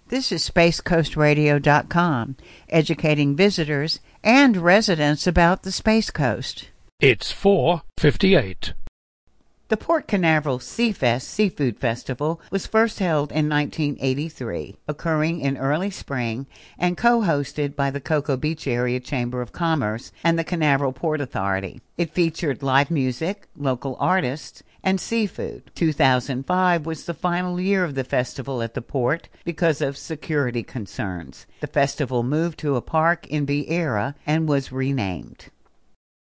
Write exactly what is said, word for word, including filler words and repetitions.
This is space coast radio dot com, educating visitors and residents about the Space Coast. It's four fifty-eight. The Port Canaveral Seafest Seafood Festival was first held in nineteen eighty-three, occurring in early spring and co-hosted by the Cocoa Beach Area Chamber of Commerce and the Canaveral Port Authority. It featured live music, local artists, and seafood. two thousand five was the final year of the festival at the port because of security concerns. The festival moved to a park in Viera and was renamed.